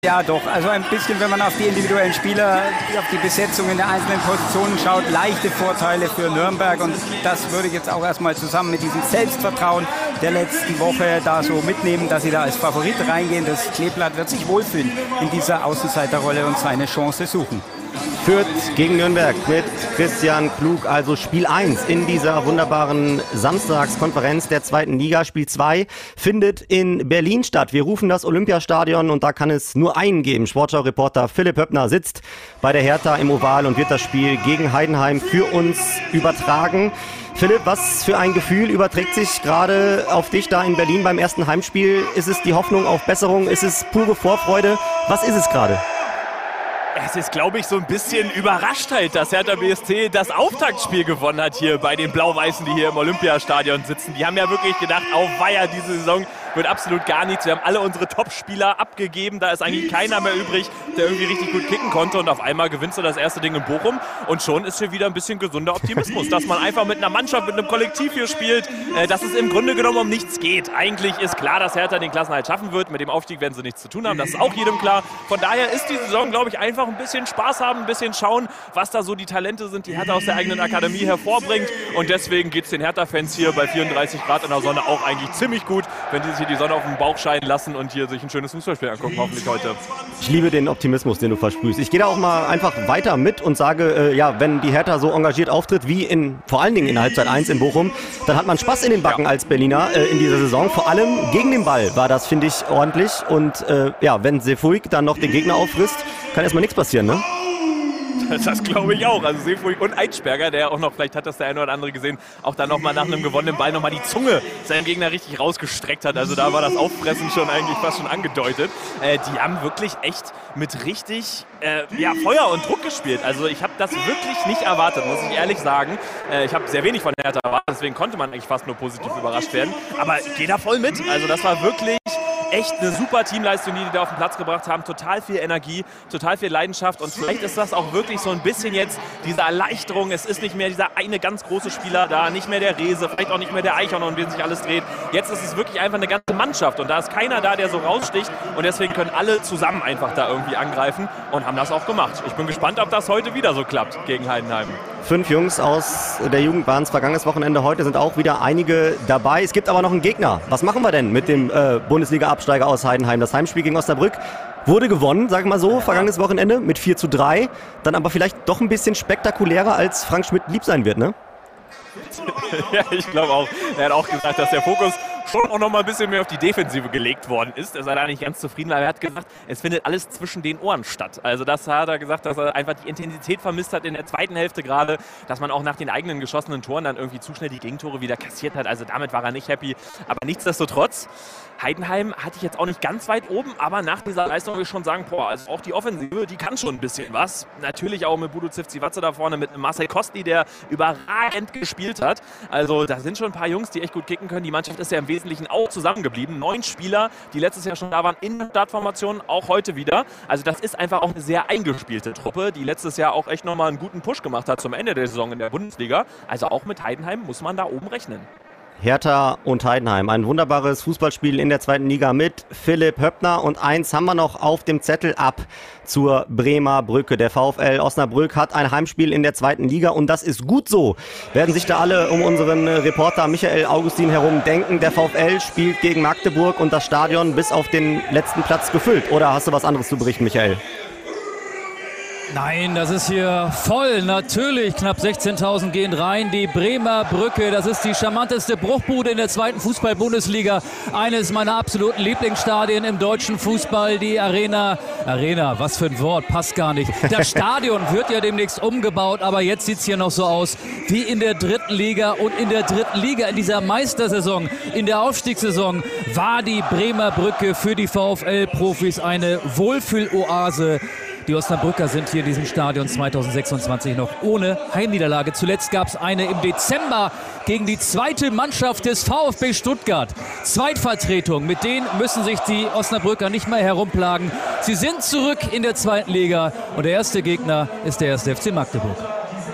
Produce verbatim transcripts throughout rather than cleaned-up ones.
Ja, doch. Also ein bisschen, wenn man auf die individuellen Spieler, auf die Besetzung in der einzelnen Positionen schaut, leichte Vorteile für Nürnberg. Und das würde ich jetzt auch erstmal zusammen mit diesem Selbstvertrauen der letzten Woche da so mitnehmen, dass sie da als Favorit reingehen. Das Kleeblatt wird sich wohlfühlen in dieser Außenseiterrolle und seine Chance suchen. Fürth gegen Nürnberg mit Christian Klug, also Spiel eins in dieser wunderbaren Samstagskonferenz der zweiten Liga. Spiel zwei findet in Berlin statt. Wir rufen das Olympiastadion und da kann es nur einen geben. Sportschau-Reporter Philipp Höppner sitzt bei der Hertha im Oval und wird das Spiel gegen Heidenheim für uns übertragen. Philipp, was für ein Gefühl überträgt sich gerade auf dich da in Berlin beim ersten Heimspiel? Ist es die Hoffnung auf Besserung? Ist es pure Vorfreude? Was ist es gerade? Es ist, glaube ich, so ein bisschen Überraschtheit, dass Hertha B S C das Auftaktspiel gewonnen hat hier bei den Blau-Weißen, die hier im Olympiastadion sitzen. Die haben ja wirklich gedacht, auweia, diese Saison wird absolut gar nichts. Wir haben alle unsere Top-Spieler abgegeben. Da ist eigentlich keiner mehr übrig, der irgendwie richtig gut kicken konnte. Und auf einmal gewinnst du das erste Ding in Bochum. Und schon ist hier wieder ein bisschen gesunder Optimismus, dass man einfach mit einer Mannschaft, mit einem Kollektiv hier spielt, äh, dass es im Grunde genommen um nichts geht. Eigentlich ist klar, dass Hertha den Klassenerhalt schaffen wird. Mit dem Aufstieg werden sie nichts zu tun haben. Das ist auch jedem klar. Von daher ist die Saison, glaube ich, einfach ein bisschen Spaß haben, ein bisschen schauen, was da so die Talente sind, die Hertha aus der eigenen Akademie hervorbringt. Und deswegen geht es den Hertha-Fans hier bei vierunddreißig Grad in der Sonne auch eigentlich ziemlich gut, wenn die sich hier die Sonne auf den Bauch scheinen lassen und hier sich ein schönes Fußballspiel angucken, hoffentlich heute. Ich liebe den Optimismus, den du versprühst. Ich gehe da auch mal einfach weiter mit und sage, äh, ja, wenn die Hertha so engagiert auftritt wie in, vor allen Dingen in Halbzeit eins in Bochum, dann hat man Spaß in den Backen ja. als Berliner äh, in dieser Saison. Vor allem gegen den Ball war das, finde ich, ordentlich. Und äh, ja, wenn Sefuig dann noch den Gegner auffrisst, kann erstmal nichts passieren, ne? Das, das glaube ich auch. Also Seefuig und Eitschberger, der auch noch, vielleicht hat das der eine oder andere gesehen, auch dann nochmal nach einem gewonnenen Ball nochmal die Zunge seinem Gegner richtig rausgestreckt hat. Also da war das Auffressen schon eigentlich fast schon angedeutet. Äh, die haben wirklich echt mit richtig äh, ja, Feuer und Druck gespielt. Also ich habe das wirklich nicht erwartet, muss ich ehrlich sagen. Äh, ich habe sehr wenig von Hertha erwartet, deswegen konnte man eigentlich fast nur positiv überrascht werden. Aber ich gehe da voll mit. Also das war wirklich echt eine super Teamleistung, die die da auf den Platz gebracht haben. Total viel Energie, total viel Leidenschaft. Und vielleicht ist das auch wirklich so ein bisschen jetzt diese Erleichterung. Es ist nicht mehr dieser eine ganz große Spieler da, nicht mehr der Rehse, vielleicht auch nicht mehr der Eichhorn, um den sich alles dreht. Jetzt ist es wirklich einfach eine ganze Mannschaft. Und da ist keiner da, der so raussticht. Und deswegen können alle zusammen einfach da irgendwie angreifen und haben das auch gemacht. Ich bin gespannt, ob das heute wieder so klappt gegen Heidenheim. Fünf Jungs aus der Jugend waren es vergangenes Wochenende. Heute sind auch wieder einige dabei. Es gibt aber noch einen Gegner. Was machen wir denn mit dem äh, Bundesliga-Absteiger aus Heidenheim? Das Heimspiel gegen Osnabrück wurde gewonnen, sag ich mal so, vergangenes Wochenende mit vier zu drei. Dann aber vielleicht doch ein bisschen spektakulärer, als Frank Schmidt lieb sein wird, ne? Ja, ich glaube auch. Er hat auch gesagt, dass der Fokus schon auch noch mal ein bisschen mehr auf die Defensive gelegt worden ist. Er sei da nicht ganz zufrieden, aber er hat gesagt, es findet alles zwischen den Ohren statt. Also das hat er gesagt, dass er einfach die Intensität vermisst hat in der zweiten Hälfte gerade, dass man auch nach den eigenen geschossenen Toren dann irgendwie zu schnell die Gegentore wieder kassiert hat. Also damit war er nicht happy. Aber nichtsdestotrotz, Heidenheim hatte ich jetzt auch nicht ganz weit oben, aber nach dieser Leistung will ich schon sagen, boah, also auch die Offensive, die kann schon ein bisschen was. Natürlich auch mit Budu Zivcivatze da vorne, mit Marcel Kostli, der überragend gespielt hat. Also da sind schon ein paar Jungs, die echt gut kicken können. Die Mannschaft ist ja im Wesentlichen auch zusammengeblieben. Neun Spieler, die letztes Jahr schon da waren in der Startformation, auch heute wieder. Also das ist einfach auch eine sehr eingespielte Truppe, die letztes Jahr auch echt nochmal einen guten Push gemacht hat zum Ende der Saison in der Bundesliga. Also auch mit Heidenheim muss man da oben rechnen. Hertha und Heidenheim. Ein wunderbares Fußballspiel in der zweiten Liga mit Philipp Höppner. Und eins haben wir noch auf dem Zettel ab zur Bremer Brücke. Der VfL Osnabrück hat ein Heimspiel in der zweiten Liga und das ist gut so. Werden sich da alle um unseren Reporter Michael Augustin herum denken. Der VfL spielt gegen Magdeburg und das Stadion bis auf den letzten Platz gefüllt. Oder hast du was anderes zu berichten, Michael? Nein, das ist hier voll. Natürlich, knapp sechzehntausend gehen rein. Die Bremer Brücke, das ist die charmanteste Bruchbude in der zweiten Fußball-Bundesliga. Eines meiner absoluten Lieblingsstadien im deutschen Fußball, die Arena. Arena, was für ein Wort, passt gar nicht. Das Stadion wird ja demnächst umgebaut, aber jetzt sieht es hier noch so aus wie in der dritten Liga. Und in der dritten Liga, in dieser Meistersaison, in der Aufstiegssaison, war die Bremer Brücke für die VfL-Profis eine Wohlfühloase. Die Osnabrücker sind hier in diesem Stadion zweitausendsechsundzwanzig noch ohne Heimniederlage. Zuletzt gab es eine im Dezember gegen die zweite Mannschaft des VfB Stuttgart. Zweitvertretung, mit denen müssen sich die Osnabrücker nicht mehr herumplagen. Sie sind zurück in der zweiten Liga und der erste Gegner ist der erste F C Magdeburg.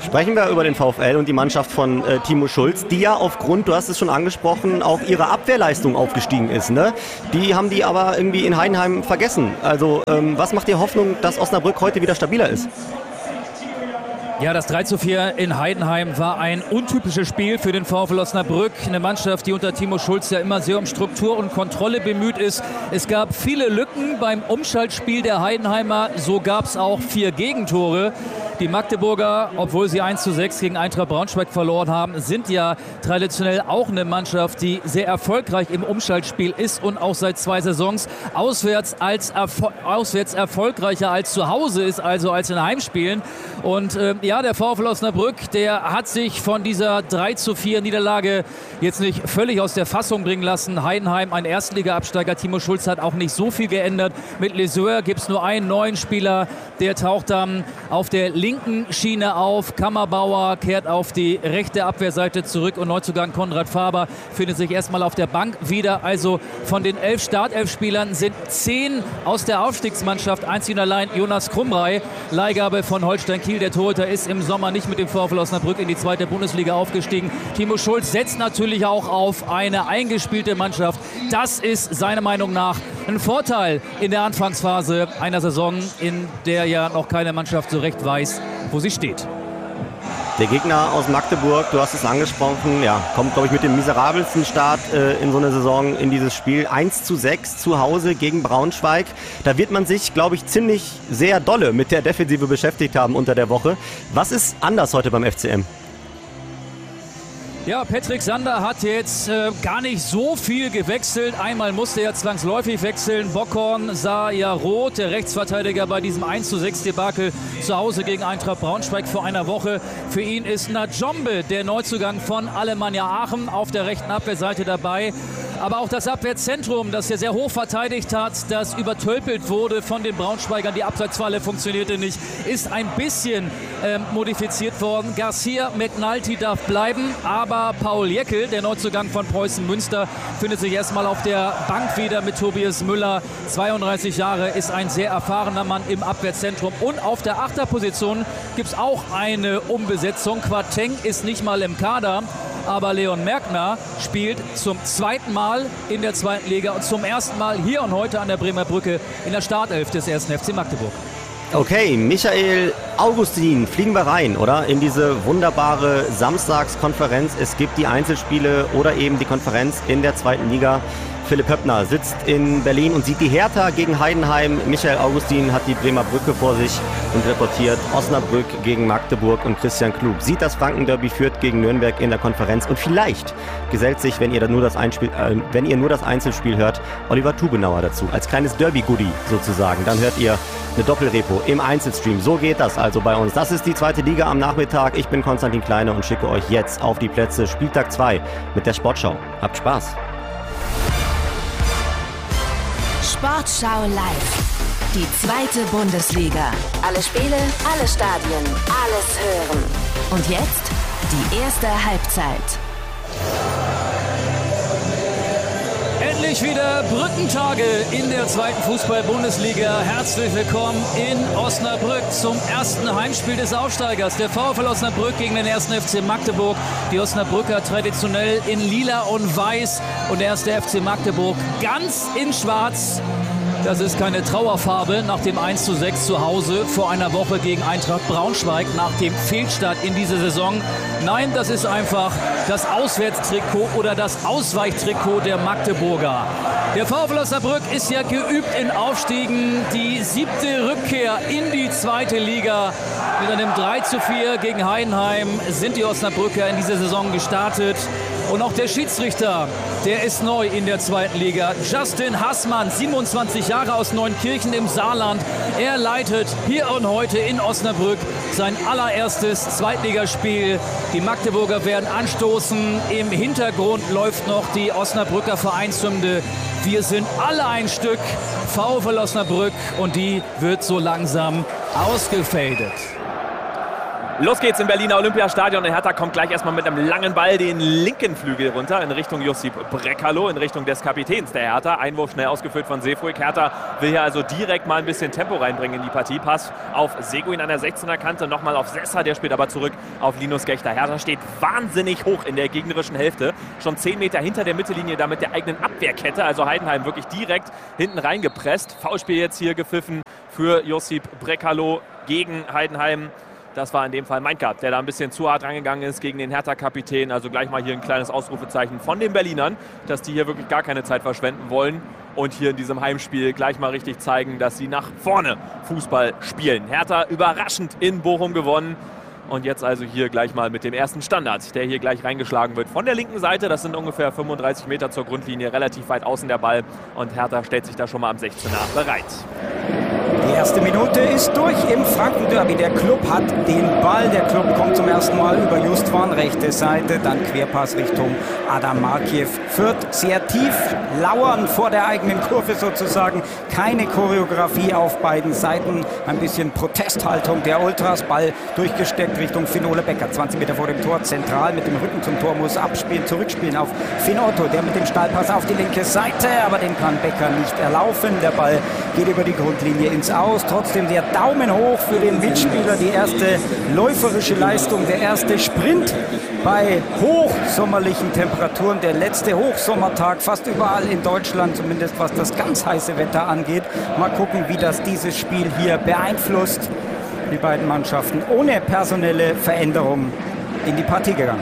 Sprechen wir über den VfL und die Mannschaft von äh, Timo Schulz, die ja aufgrund, du hast es schon angesprochen, auch ihrer Abwehrleistung aufgestiegen ist. Ne? Die haben die aber irgendwie in Heidenheim vergessen. Also ähm, was macht dir Hoffnung, dass Osnabrück heute wieder stabiler ist? Ja, das drei zu vier in Heidenheim war ein untypisches Spiel für den VfL Osnabrück. Eine Mannschaft, die unter Timo Schulz ja immer sehr um Struktur und Kontrolle bemüht ist. Es gab viele Lücken beim Umschaltspiel der Heidenheimer. So gab es auch vier Gegentore. Die Magdeburger, obwohl sie eins zu sechs gegen Eintracht Braunschweig verloren haben, sind ja traditionell auch eine Mannschaft, die sehr erfolgreich im Umschaltspiel ist und auch seit zwei Saisons auswärts, als Erfol- auswärts erfolgreicher als zu Hause ist, also als in Heimspielen. Und äh, ja, der VfL Osnabrück, der hat sich von dieser drei zu vier Niederlage jetzt nicht völlig aus der Fassung bringen lassen. Heidenheim, ein Erstliga-Absteiger. Timo Schulz hat auch nicht so viel geändert. Mit Leseur gibt es nur einen neuen Spieler, der taucht dann auf der linken Schiene auf. Kammerbauer kehrt auf die rechte Abwehrseite zurück und Neuzugang Konrad Faber findet sich erstmal auf der Bank wieder. Also von den elf Startelf-Spielern sind zehn aus der Aufstiegsmannschaft. Einzig und allein Jonas Krumrei, Leihgabe von Holstein Kiel. Der Torhüter ist im Sommer nicht mit dem VfL Osnabrück in die zweite Bundesliga aufgestiegen. Timo Schulz setzt natürlich auch auf eine eingespielte Mannschaft. Das ist seiner Meinung nach ein Vorteil in der Anfangsphase einer Saison, in der ja noch keine Mannschaft so recht weiß, wo sie steht. Der Gegner aus Magdeburg, du hast es angesprochen, ja, kommt, glaube ich, mit dem miserabelsten Start äh, in so eine Saison in dieses Spiel. eins zu sechs zu Hause gegen Braunschweig. Da wird man sich, glaube ich, ziemlich sehr dolle mit der Defensive beschäftigt haben unter der Woche. Was ist anders heute beim F C M? Ja, Patrick Sander hat jetzt äh, gar nicht so viel gewechselt. Einmal musste er zwangsläufig wechseln. Bockhorn sah ja rot, der Rechtsverteidiger bei diesem eins zu sechs Debakel zu Hause gegen Eintracht Braunschweig vor einer Woche. Für ihn ist Najombe, der Neuzugang von Alemannia Aachen, auf der rechten Abwehrseite dabei. Aber auch das Abwehrzentrum, das ja sehr hoch verteidigt hat, das übertölpelt wurde von den Braunschweigern, die Abseitsfalle funktionierte nicht, ist ein bisschen ähm, modifiziert worden. Garcia McNulty darf bleiben, aber Paul Jäckel, der Neuzugang von Preußen Münster, findet sich erstmal auf der Bank wieder mit Tobias Müller. zweiunddreißig Jahre, ist ein sehr erfahrener Mann im Abwehrzentrum. Und auf der Achterposition gibt es auch eine Umbesetzung. Quateng ist nicht mal im Kader. Aber Leon Merkner spielt zum zweiten Mal in der zweiten Liga und zum ersten Mal hier und heute an der Bremer Brücke in der Startelf des ersten F C Magdeburg. Okay, Michael Augustin, fliegen wir rein, oder? In diese wunderbare Samstagskonferenz. Es gibt die Einzelspiele oder eben die Konferenz in der zweiten Liga. Philipp Höppner sitzt in Berlin und sieht die Hertha gegen Heidenheim. Michael Augustin hat die Bremer Brücke vor sich und reportiert Osnabrück gegen Magdeburg, und Christian Klug sieht das Franken-Derby Fürth gegen Nürnberg in der Konferenz. Und vielleicht gesellt sich, wenn ihr, da nur, das Einspiel, äh, wenn ihr nur das Einzelspiel hört, Oliver Tubenauer dazu. Als kleines Derby-Goodie sozusagen. Dann hört ihr eine Doppelrepo im Einzelstream. So geht das also bei uns. Das ist die zweite Liga am Nachmittag. Ich bin Konstantin Kleine und schicke euch jetzt auf die Plätze. Spieltag zwei mit der Sportschau. Habt Spaß. Sportschau live. Die zweite Bundesliga. Alle Spiele, alle Stadien, alles hören. Und jetzt die erste Halbzeit. Endlich wieder Brückentage in der zweiten Fußball-Bundesliga. Herzlich willkommen in Osnabrück zum ersten Heimspiel des Aufsteigers. Der VfL Osnabrück gegen den ersten F C Magdeburg. Die Osnabrücker traditionell in lila und weiß und der erste F C Magdeburg ganz in schwarz. Das ist keine Trauerfarbe nach dem eins zu sechs zu Hause vor einer Woche gegen Eintracht Braunschweig nach dem Fehlstart in dieser Saison. Nein, das ist einfach das Auswärtstrikot oder das Ausweichtrikot der Magdeburger. Der VfL Osnabrück ist ja geübt in Aufstiegen. Die siebte Rückkehr in die zweite Liga. Mit einem drei zu vier gegen Heidenheim sind die Osnabrücker in dieser Saison gestartet. Und auch der Schiedsrichter, der ist neu in der zweiten Liga. Justin Haßmann, siebenundzwanzig Jahre aus Neunkirchen im Saarland. Er leitet hier und heute in Osnabrück sein allererstes Zweitligaspiel. Die Magdeburger werden anstoßen. Im Hintergrund läuft noch die Osnabrücker Vereinshymne. Wir sind alle ein Stück VfL Osnabrück und die wird so langsam ausgefadet. Los geht's im Berliner Olympiastadion. Der Hertha kommt gleich erstmal mit einem langen Ball den linken Flügel runter in Richtung Josip Brekalo, in Richtung des Kapitäns der Hertha. Einwurf schnell ausgeführt von Sefcovic. Hertha will hier also direkt mal ein bisschen Tempo reinbringen in die Partie. Pass auf Seguin an der sechzehner Kante, nochmal auf Sessa, der spielt aber zurück auf Linus Gächter. Hertha steht wahnsinnig hoch in der gegnerischen Hälfte. Schon zehn Meter hinter der Mittellinie, da mit der eigenen Abwehrkette. Also Heidenheim wirklich direkt hinten reingepresst. Foulspiel jetzt hier gepfiffen für Josip Brekalo gegen Heidenheim. Das war in dem Fall Meinkart, der da ein bisschen zu hart rangegangen ist gegen den Hertha-Kapitän. Also gleich mal hier ein kleines Ausrufezeichen von den Berlinern, dass die hier wirklich gar keine Zeit verschwenden wollen. Und hier in diesem Heimspiel gleich mal richtig zeigen, dass sie nach vorne Fußball spielen. Hertha überraschend in Bochum gewonnen. Und jetzt also hier gleich mal mit dem ersten Standard, der hier gleich reingeschlagen wird von der linken Seite. Das sind ungefähr fünfunddreißig Meter zur Grundlinie, relativ weit außen der Ball. Und Hertha stellt sich da schon mal am sechzehner bereit. Die erste Minute ist durch im Franken-Derby. Der Club hat den Ball. Der Club kommt zum ersten Mal über Justwan, rechte Seite. Dann Querpass Richtung Adam Markiew. Fürth sehr tief, lauern vor der eigenen Kurve sozusagen. Keine Choreografie auf beiden Seiten. Ein bisschen Protesthaltung der Ultras. Ball durchgesteckt Richtung Finn Ole Becker. zwanzig Meter vor dem Tor, zentral mit dem Rücken zum Tor. Muss abspielen, zurückspielen auf Finn Otto. Der mit dem Steilpass auf die linke Seite. Aber den kann Becker nicht erlaufen. Der Ball geht über die Grundlinie ins Aus. Trotzdem der Daumen hoch für den Mitspieler. Die erste läuferische Leistung, der erste Sprint bei hochsommerlichen Temperaturen. Der letzte Hochsommertag fast überall in Deutschland, zumindest was das ganz heiße Wetter angeht. Mal gucken, wie das dieses Spiel hier beeinflusst. Die beiden Mannschaften ohne personelle Veränderung in die Partie gegangen.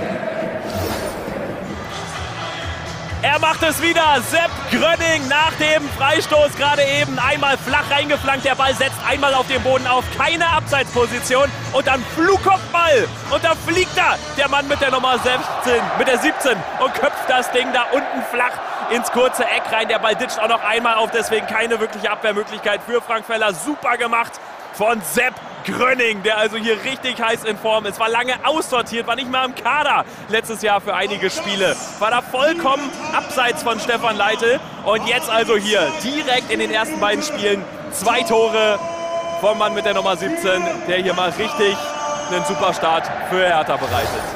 Er macht es wieder. Sepp Grönning nach dem Freistoß gerade eben einmal flach reingeflankt. Der Ball setzt einmal auf den Boden auf. Keine Abseitsposition. Und dann Flugkopfball. Und da fliegt er. Der Mann mit der Nummer sechzehn, mit der siebzehn. Und köpft das Ding da unten flach ins kurze Eck rein. Der Ball ditcht auch noch einmal auf. Deswegen keine wirkliche Abwehrmöglichkeit für Frank Feller. Super gemacht von Sepp Grönning, der also hier richtig heiß in Form ist. War lange aussortiert, war nicht mal im Kader letztes Jahr für einige Spiele. War da vollkommen abseits von Stefan Leitl. Und jetzt also hier direkt in den ersten beiden Spielen zwei Tore vom Mann mit der Nummer siebzehn, der hier mal richtig einen super Start für Hertha bereitet.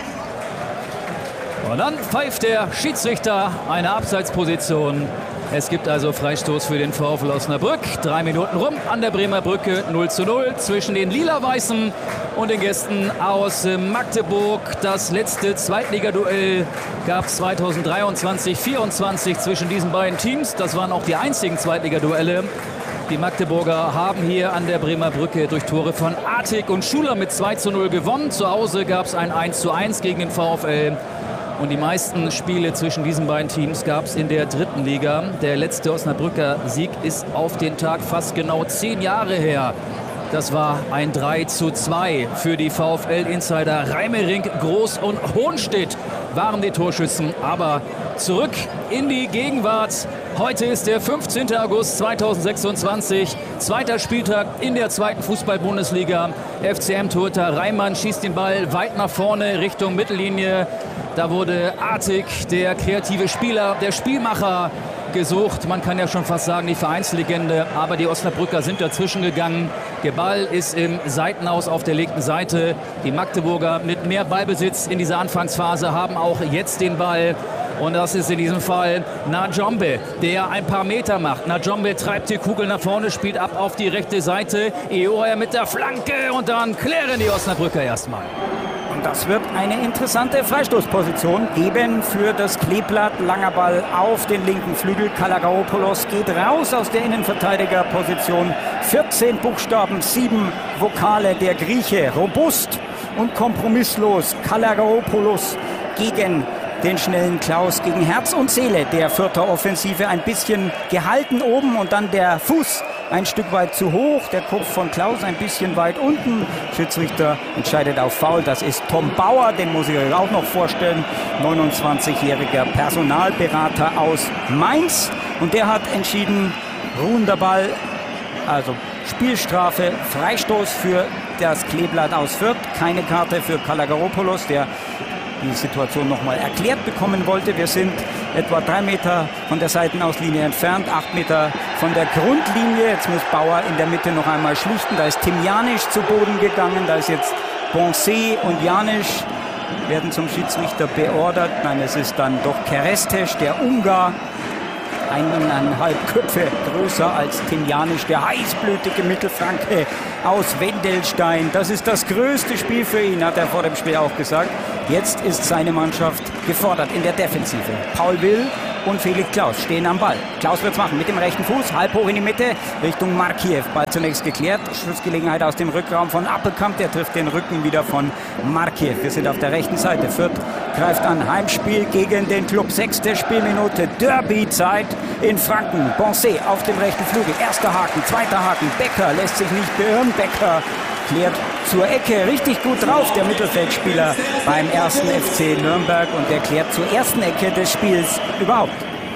Und dann pfeift der Schiedsrichter eine Abseitsposition. Es gibt also Freistoß für den VfL Osnabrück. Drei Minuten rum an der Bremer Brücke, null zu null zwischen den Lila-Weißen und den Gästen aus Magdeburg. Das letzte Zweitligaduell gab es zweitausenddreiundzwanzig vierundzwanzig zwischen diesen beiden Teams. Das waren auch die einzigen Zweitligaduelle. Die Magdeburger haben hier an der Bremer Brücke durch Tore von Artig und Schuler mit zwei zu null gewonnen. Zu Hause gab es ein eins zu eins gegen den VfL. Und die meisten Spiele zwischen diesen beiden Teams gab es in der dritten Liga. Der letzte Osnabrücker Sieg ist auf den Tag fast genau zehn Jahre her. Das war ein drei zu zwei für die VfL-Insider. Reimerink, Groß und Hohnstedt waren die Torschützen. Aber zurück in die Gegenwart. Heute ist der fünfzehnte August zweitausendsechsundzwanzig. Zweiter Spieltag in der zweiten Fußball-Bundesliga. F C M-Torhüter Reimann schießt den Ball weit nach vorne Richtung Mittellinie. Da wurde Artig, der kreative Spieler, der Spielmacher, gesucht. Man kann ja schon fast sagen, die Vereinslegende. Aber die Osnabrücker sind dazwischen gegangen. Der Ball ist im Seitenaus auf der linken Seite. Die Magdeburger mit mehr Ballbesitz in dieser Anfangsphase haben auch jetzt den Ball. Und das ist in diesem Fall Najombe, der ein paar Meter macht. Najombe treibt die Kugel nach vorne, spielt ab auf die rechte Seite. Eoer mit der Flanke und dann klären die Osnabrücker erstmal. Und das wird eine interessante Freistoßposition geben für das Kleeblatt. Langer Ball auf den linken Flügel. Kalagaopoulos geht raus aus der Innenverteidigerposition. vierzehn Buchstaben, sieben Vokale. Der Grieche, robust und kompromisslos. Kalagaopoulos gegen den schnellen Klaus, gegen Herz und Seele der Fürther Offensive. Ein bisschen gehalten oben und dann der Fuß ein Stück weit zu hoch. Der Kopf von Klaus ein bisschen weit unten. Schiedsrichter entscheidet auf Foul. Das ist Tom Bauer, den muss ich euch auch noch vorstellen. neunundzwanzigjähriger Personalberater aus Mainz. Und der hat entschieden, ruhender Ball, also Spielstrafe, Freistoß für das Kleeblatt aus Fürth. Keine Karte für Kalagaopoulos, der die Situation nochmal erklärt bekommen wollte. Wir sind etwa drei Meter von der Seitenauslinie entfernt, acht Meter von der Grundlinie. Jetzt muss Bauer in der Mitte noch einmal schlichten. Da ist Timjanic zu Boden gegangen. Da ist jetzt Bonset und Janisch werden zum Schiedsrichter beordert. Nein, es ist dann doch Kerestes, der Ungar. Eineinhalb Köpfe größer als Tim Janisch, der heißblütige Mittelfranke aus Wendelstein. Das ist das größte Spiel für ihn, hat er vor dem Spiel auch gesagt. Jetzt ist seine Mannschaft gefordert in der Defensive. Paul Will und Felix Klaus stehen am Ball. Klaus wird es machen mit dem rechten Fuß, halb hoch in die Mitte, Richtung Markiev. Ball zunächst geklärt, Schussgelegenheit aus dem Rückraum von Appelkamp, der trifft den Rücken wieder von Markiev. Wir sind auf der rechten Seite. Fürth greift an, Heimspiel gegen den Club. Sechste Spielminute, Derby-Zeit in Franken. Bonset auf dem rechten Flügel, erster Haken, zweiter Haken, Becker lässt sich nicht beirren, Becker klärt zur Ecke, richtig gut drauf, der Mittelfeldspieler beim ersten F C Nürnberg, und der klärt zur ersten Ecke des Spiels überhaupt.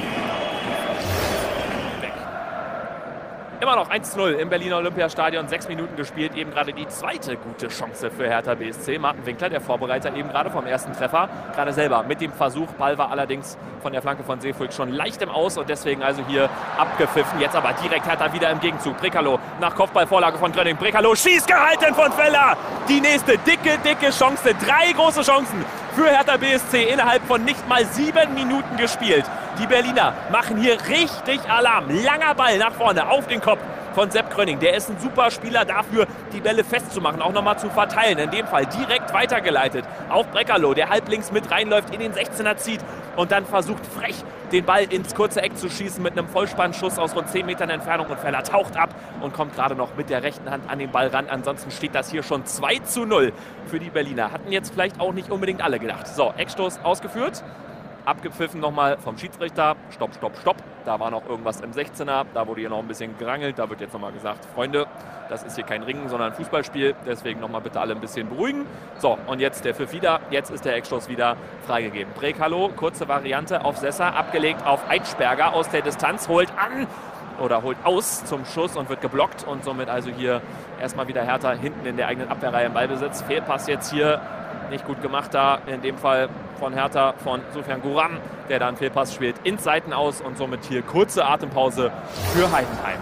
Immer noch eins zu null im Berliner Olympiastadion, sechs Minuten gespielt, eben gerade die zweite gute Chance für Hertha B S C. Martin Winkler, der Vorbereiter eben gerade vom ersten Treffer, gerade selber mit dem Versuch. Ball war allerdings von der Flanke von Seefolk schon leicht im Aus und deswegen also hier abgepfiffen. Jetzt aber direkt Hertha wieder im Gegenzug. Brekalo nach Kopfballvorlage von Gröning. Brekalo, schießt gehalten von Feller. Die nächste dicke, dicke Chance. Drei große Chancen für Hertha B S C innerhalb von nicht mal sieben Minuten gespielt. Die Berliner machen hier richtig Alarm. Langer Ball nach vorne auf den Kopf von Sepp Gröning. Der ist ein super Spieler dafür, die Bälle festzumachen, auch nochmal zu verteilen. In dem Fall direkt weitergeleitet auf Brekalo, der halblinks mit reinläuft, in den sechzehner zieht und dann versucht frech den Ball ins kurze Eck zu schießen mit einem Vollspannschuss aus rund zehn Metern Entfernung, und Feller taucht ab und kommt gerade noch mit der rechten Hand an den Ball ran. Ansonsten steht das hier schon zwei zu null für die Berliner. Hatten jetzt vielleicht auch nicht unbedingt alle gedacht. So, Eckstoß ausgeführt. Abgepfiffen nochmal vom Schiedsrichter. Stopp, stopp, stopp. Da war noch irgendwas im sechzehner. Da wurde hier noch ein bisschen gerangelt. Da wird jetzt nochmal gesagt, Freunde, das ist hier kein Ringen, sondern ein Fußballspiel. Deswegen nochmal bitte alle ein bisschen beruhigen. So, und jetzt der Pfiff wieder. Jetzt ist der Eckstoß wieder freigegeben. Brekalo, kurze Variante auf Sessa. Abgelegt auf Eitschberger aus der Distanz. Holt an oder holt aus zum Schuss und wird geblockt. Und somit also hier erstmal wieder Hertha hinten in der eigenen Abwehrreihe im Ballbesitz. Fehlpass jetzt hier. Nicht gut gemacht da, in dem Fall von Hertha, von Sufjan Guram, der da einen Fehlpass spielt, ins Seitenaus, und somit hier kurze Atempause für Heidenheim.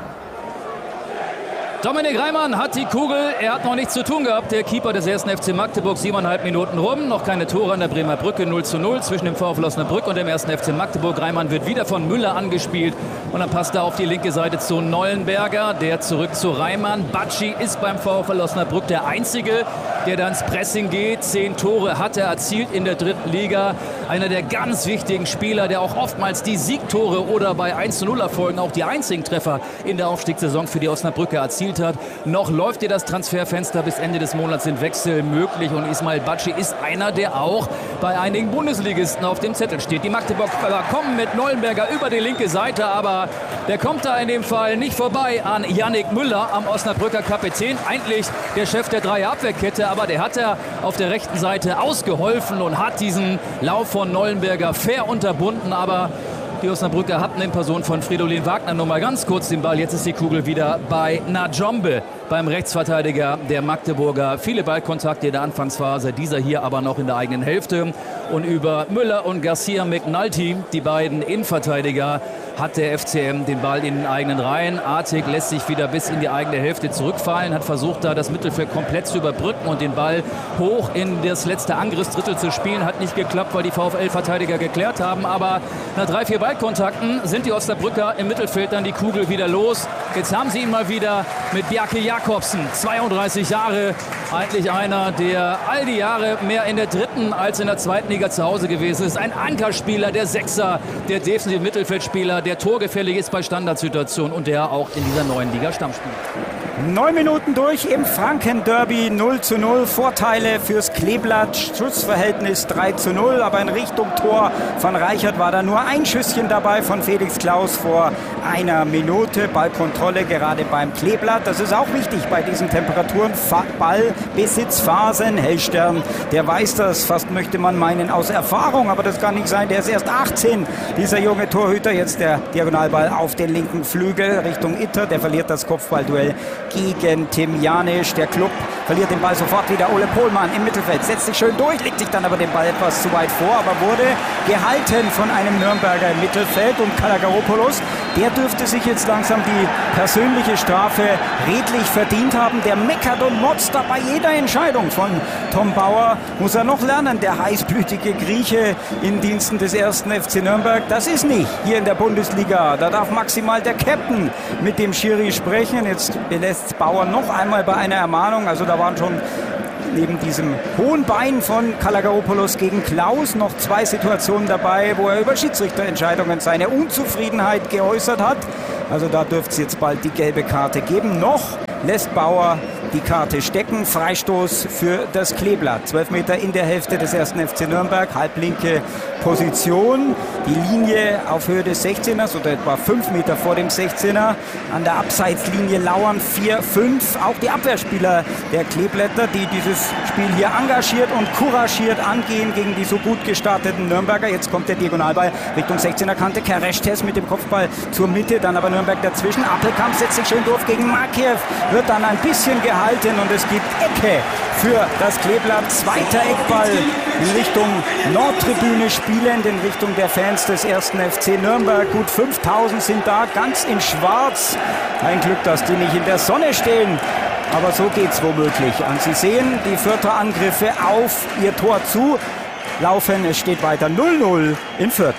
Dominik Reimann hat die Kugel, er hat noch nichts zu tun gehabt, der Keeper des ersten F C Magdeburg, siebeneinhalb Minuten rum, noch keine Tore an der Bremer Brücke, null zu null zwischen dem VfL Osnabrück und dem ersten F C Magdeburg. Reimann wird wieder von Müller angespielt und dann passt er auf die linke Seite zu Neuenberger, der zurück zu Reimann. Bacci ist beim VfL Osnabrück der Einzige, der da ins Pressing geht. Zehn Tore hat er erzielt in der dritten Liga. Einer der ganz wichtigen Spieler, der auch oftmals die Siegtore oder bei eins zu null Erfolgen auch die einzigen Treffer in der Aufstiegssaison für die Osnabrücker erzielt hat. Noch läuft hier das Transferfenster, bis Ende des Monats sind Wechsel möglich, und Ismail Bacci ist einer, der auch bei einigen Bundesligisten auf dem Zettel steht. Die Magdeburger kommen mit Neuenberger über die linke Seite, aber der kommt da in dem Fall nicht vorbei an Yannick Müller, am Osnabrücker Kapitän. Eigentlich der Chef der Dreier-Abwehrkette, aber der hat er auf der rechten Seite ausgeholfen und hat diesen Lauf von Neuenberger fair unterbunden, aber die Osnabrücker hatten in Person von Fridolin Wagner noch mal ganz kurz den Ball. Jetzt ist die Kugel wieder bei Najombe, beim Rechtsverteidiger der Magdeburger. Viele Ballkontakte in der Anfangsphase, dieser hier aber noch in der eigenen Hälfte. Und über Müller und Garcia McNulty, die beiden Innenverteidiger, hat der F C M den Ball in den eigenen Reihen. Artig lässt sich wieder bis in die eigene Hälfte zurückfallen, hat versucht, da das Mittelfeld komplett zu überbrücken und den Ball hoch in das letzte Angriffsdrittel zu spielen. Hat nicht geklappt, weil die VfL-Verteidiger geklärt haben. Aber nach drei, vier Ballkontakten sind die Osnabrücker im Mittelfeld dann die Kugel wieder los. Jetzt haben sie ihn mal wieder mit Bjarke Jakobsen, zweiunddreißig Jahre. Eigentlich einer, der all die Jahre mehr in der dritten als in der zweiten Liga zu Hause gewesen ist. Ein Ankerspieler, der Sechser, der defensive Mittelfeldspieler, der torgefährlich ist bei Standardsituationen und der auch in dieser neuen Liga Stamm spielt. Neun Minuten durch im Franken-Derby, null zu null. Vorteile fürs Kleeblatt, Schussverhältnis drei zu null. Aber in Richtung Tor von Reichert war da nur ein Schüsschen dabei von Felix Klaus vor einer Minute. Ballkontrolle gerade beim Kleeblatt. Das ist auch wichtig bei diesen Temperaturen. Ballbesitzphasen. Hellstern, der weiß das, fast möchte man meinen aus Erfahrung. Aber das kann nicht sein. Der ist erst achtzehn, dieser junge Torhüter. Jetzt der Diagonalball auf den linken Flügel Richtung Itter. Der verliert das Kopfballduell gegen Tim Janisch. Der Club verliert den Ball sofort wieder. Ole Pohlmann im Mittelfeld, setzt sich schön durch, legt sich dann aber den Ball etwas zu weit vor, aber wurde gehalten von einem Nürnberger im Mittelfeld. Und Kalagaropoulos, der dürfte sich jetzt langsam die persönliche Strafe redlich verdient haben. Der meckert und motzt da bei jeder Entscheidung von Tom Bauer. Muss er noch lernen, der heißblütige Grieche in Diensten des ersten F C Nürnberg. Das ist nicht hier in der Bundesliga. Da darf maximal der Captain mit dem Schiri sprechen. Jetzt belässt Bauer noch einmal bei einer Ermahnung. Also da waren schon neben diesem hohen Bein von Kalagaropoulos gegen Klaus noch zwei Situationen dabei, wo er über Schiedsrichterentscheidungen seine Unzufriedenheit geäußert hat. Also da dürfte es jetzt bald die gelbe Karte geben. Noch lässt Bauer die Karte stecken. Freistoß für das Kleeblatt. zwölf Meter in der Hälfte des ersten F C Nürnberg. Halblinke Position. Die Linie auf Höhe des sechzehners oder etwa fünf Meter vor dem sechzehner. An der Abseitslinie lauern vier, fünf. Auch die Abwehrspieler der Kleeblätter, die dieses Spiel hier engagiert und couragiert angehen gegen die so gut gestarteten Nürnberger. Jetzt kommt der Diagonalball Richtung sechzehner Kante. Kerestes mit dem Kopfball zur Mitte. Dann aber Nürnberg dazwischen. Appelkamp setzt sich schön durch gegen Makiev. Wird dann ein bisschen gehalten und es gibt Ecke für das Kleeblatt. Zweiter Eckball in Richtung Nordtribüne spielend, in Richtung der Fans des ersten F C Nürnberg. Gut fünftausend sind da, ganz in schwarz. Ein Glück, dass die nicht in der Sonne stehen. Aber so geht es womöglich. Und Sie sehen die Fürther Angriffe auf ihr Tor zu laufen. Es steht weiter null null in Fürth.